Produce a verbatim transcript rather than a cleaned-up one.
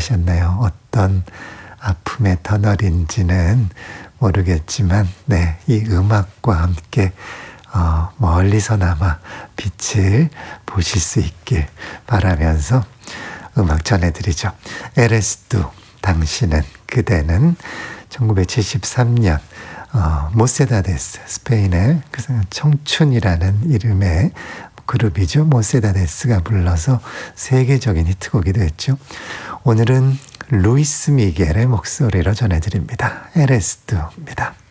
어떠셨나요? 어떤 아픔의 터널인지는 모르겠지만 네, 이 음악과 함께 어, 멀리서나마 빛을 보실 수 있길 바라면서 음악 전해드리죠. 에레스두 당신은 그대는 천구백칠십삼 년 어, 모세다데스 스페인의 그 청춘이라는 이름의 그룹이죠. 모세다데스가 불러서 세계적인 히트곡이 됐죠. 오늘은 루이스 미겔의 목소리로 전해드립니다. 에레스두입니다.